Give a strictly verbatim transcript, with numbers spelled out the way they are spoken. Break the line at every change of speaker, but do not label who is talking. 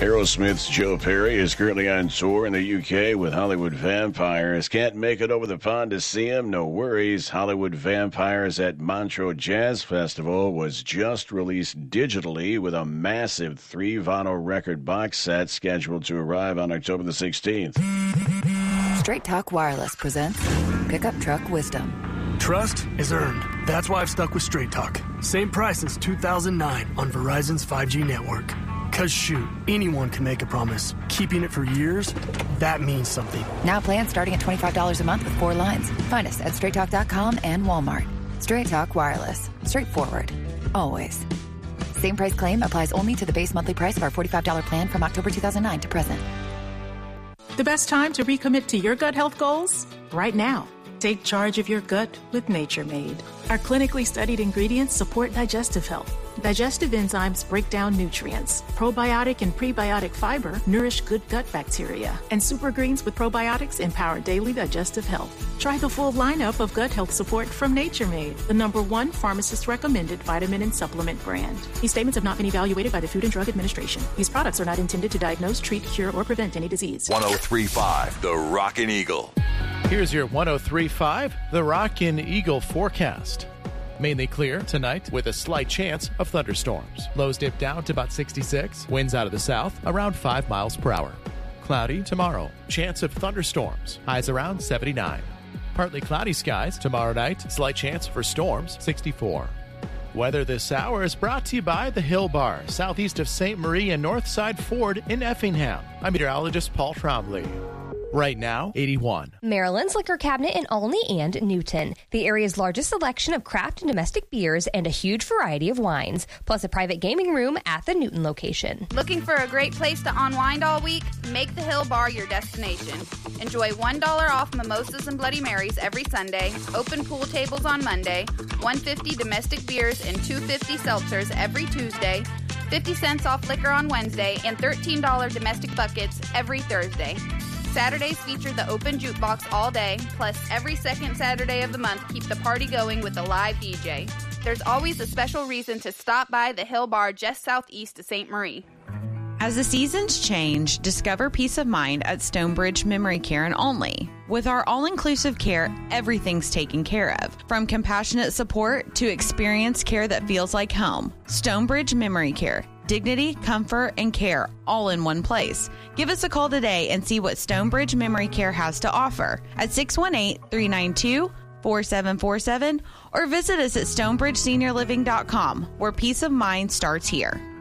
Aerosmith's Joe Perry is currently on tour in the U K with Hollywood Vampires. Can't make it over the pond to see him? No worries. Hollywood Vampires at Montreux Jazz Festival was just released digitally with a massive three vinyl record box set scheduled to arrive on October the sixteenth.
Straight Talk Wireless presents Pickup Truck Wisdom.
Trust is earned. That's why I've stuck with Straight Talk. Same price since two thousand nine on Verizon's five G network. Cause shoot, anyone can make a promise. Keeping it for years, that means something.
Now plans starting at twenty-five dollars a month with four lines. Find us at straight talk dot com and Walmart. Straight Talk Wireless. Straightforward. Always. Same price claim applies only to the base monthly price of our forty-five dollars plan from October two thousand nine to present.
The best time to recommit to your gut health goals? Right now. Take charge of your gut with Nature Made. Our clinically studied ingredients support digestive health. Digestive enzymes break down nutrients. Probiotic and prebiotic fiber nourish good gut bacteria. And super greens with probiotics empower daily digestive health. Try the full lineup of gut health support from Nature Made, the number one pharmacist-recommended vitamin and supplement brand. These statements have not been evaluated by the Food and Drug Administration. These products are not intended to diagnose, treat, cure, or prevent any disease.
one oh three point five, The Rockin' Eagle.
Here's your one oh three point five, The Rockin' Eagle forecast. Mainly clear tonight with a slight chance of thunderstorms. Lows dip down to about sixty-six. Winds out of the south around five miles per hour. Cloudy tomorrow. Chance of thunderstorms. Highs around seventy-nine. Partly cloudy skies tomorrow night. Slight chance for storms, sixty-four. Weather this hour is brought to you by the Hill Bar, southeast of Saint Marie and Northside Ford in Effingham. I'm meteorologist Paul Trombley. Right now, eighty-one.
Maryland's Liquor Cabinet in Olney and Newton. The area's largest selection of craft and domestic beers and a huge variety of wines, plus a private gaming room at the Newton location.
Looking for a great place to unwind all week? Make the Hill Bar your destination. Enjoy one dollar off mimosas and Bloody Marys every Sunday, open pool tables on Monday, one dollar fifty domestic beers and two dollars fifty seltzers every Tuesday, fifty cents off liquor on Wednesday, and thirteen dollars domestic buckets every Thursday. Saturdays feature the open jukebox all day, plus every second Saturday of the month keep the party going with a live D J. There's always a special reason to stop by the Hill Bar just southeast of Saint Marie.
As the seasons change, discover peace of mind at Stonebridge Memory Care in Olney. With our all-inclusive care, everything's taken care of, from compassionate support to experienced care that feels like home. Stonebridge Memory Care. Dignity, comfort, and care all in one place. Give us a call today and see what Stonebridge Memory Care has to offer at six one eight, three nine two, four seven four seven or visit us at stonebridge senior living dot com, where peace of mind starts here.